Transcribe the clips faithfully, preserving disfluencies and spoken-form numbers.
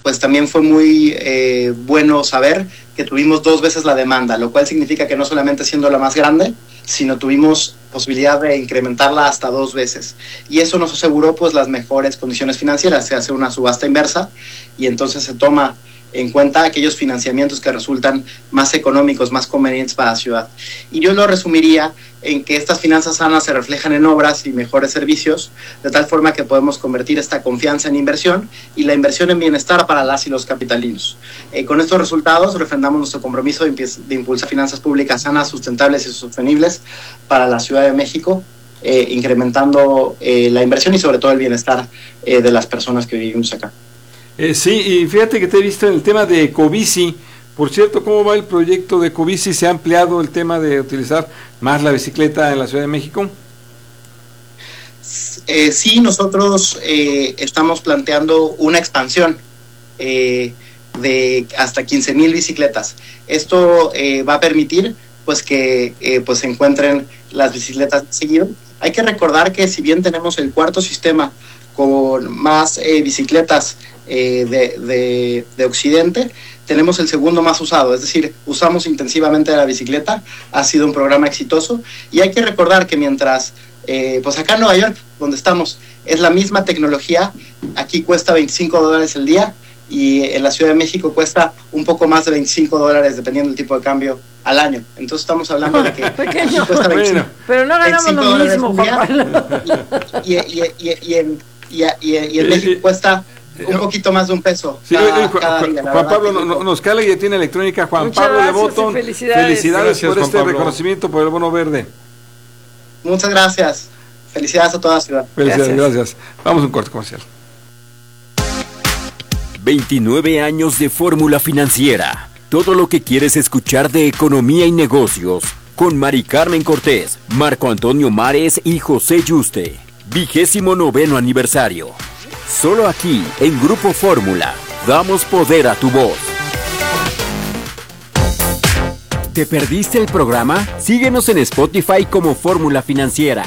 pues también fue muy eh, bueno saber que tuvimos dos veces la demanda, lo cual significa que no solamente siendo la más grande, sino tuvimos posibilidad de incrementarla hasta dos veces. Y eso nos aseguró pues las mejores condiciones financieras. Se hace una subasta inversa y entonces se toma en cuenta aquellos financiamientos que resultan más económicos, más convenientes para la ciudad. Y yo lo resumiría en que estas finanzas sanas se reflejan en obras y mejores servicios, de tal forma que podemos convertir esta confianza en inversión y la inversión en bienestar para las y los capitalinos. Eh, con estos resultados refrendamos nuestro compromiso de, de impulsar finanzas públicas sanas, sustentables y sostenibles para la Ciudad de México, eh, incrementando eh, la inversión y sobre todo el bienestar eh, de las personas que vivimos acá. Eh, sí, y fíjate que te he visto en el tema de Ecobici. Por cierto, ¿cómo va el proyecto de Ecobici? ¿Se ha ampliado el tema de utilizar más la bicicleta en la Ciudad de México? Eh, sí, nosotros eh, estamos planteando una expansión eh, de hasta quince mil bicicletas. Esto eh, va a permitir pues que eh, pues se encuentren las bicicletas seguido. Hay que recordar que si bien tenemos el cuarto sistema con más eh, bicicletas eh, de, de, de Occidente, tenemos el segundo más usado, es decir, usamos intensivamente la bicicleta, ha sido un programa exitoso, y hay que recordar que mientras, eh, pues acá en Nueva York, donde estamos, es la misma tecnología, aquí cuesta veinticinco dólares el día, y en la Ciudad de México cuesta un poco más de veinticinco dólares, dependiendo del tipo de cambio, al año. Entonces estamos hablando de que pequeño, cuesta veinticinco, bueno, pero no ganamos lo mismo, y, y, y, y, y en, y, y, y en México cuesta un poquito más de un peso. Sí, cada, eh, cada día, Juan Pablo no, no, nos cala y ya tiene electrónica. Juan Muchas Pablo de gracias, Botton, felicidades, felicidades gracias, por Juan este Pablo. reconocimiento por el bono verde. Muchas gracias. Felicidades a toda la ciudad. Felicidades, Gracias. gracias. Vamos a un corte comercial. veintinueve años de fórmula financiera. Todo lo que quieres escuchar de economía y negocios. Con Mari Carmen Cortés, Marco Antonio Mares y José Yuste. Vigésimo noveno aniversario. Solo aquí, en Grupo Fórmula, damos poder a tu voz. ¿Te perdiste el programa? Síguenos en Spotify como Fórmula Financiera.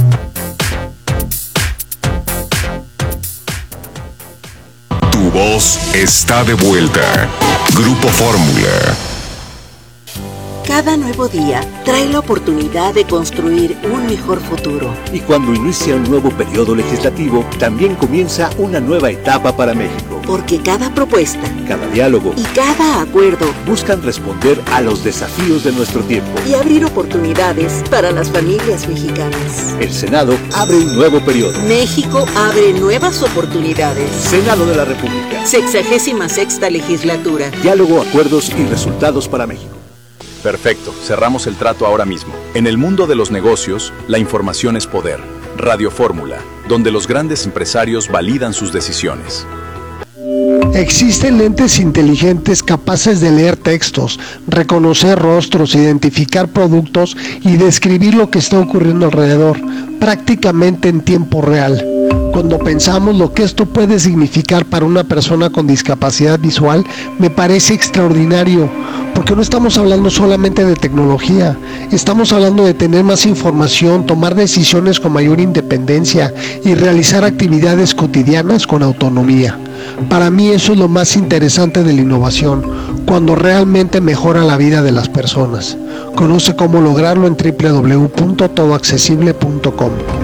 Tu voz está de vuelta. Grupo Fórmula. Cada nuevo día trae la oportunidad de construir un mejor futuro. Y cuando inicia un nuevo periodo legislativo, también comienza una nueva etapa para México. Porque cada propuesta, cada diálogo y cada acuerdo buscan responder a los desafíos de nuestro tiempo y abrir oportunidades para las familias mexicanas. El Senado abre un nuevo periodo. México abre nuevas oportunidades. Senado de la República. Sexagésima sexta legislatura. Diálogo, acuerdos y resultados para México. Perfecto, cerramos el trato ahora mismo. En el mundo de los negocios, la información es poder. Radio Fórmula, donde los grandes empresarios validan sus decisiones. Existen lentes inteligentes capaces de leer textos, reconocer rostros, identificar productos y describir lo que está ocurriendo alrededor, prácticamente en tiempo real. Cuando pensamos lo que esto puede significar para una persona con discapacidad visual, me parece extraordinario, porque no estamos hablando solamente de tecnología, estamos hablando de tener más información, tomar decisiones con mayor independencia y realizar actividades cotidianas con autonomía. Para mí eso es lo más interesante de la innovación, cuando realmente mejora la vida de las personas. Conoce cómo lograrlo en doble u doble u doble u punto todo accesible punto com.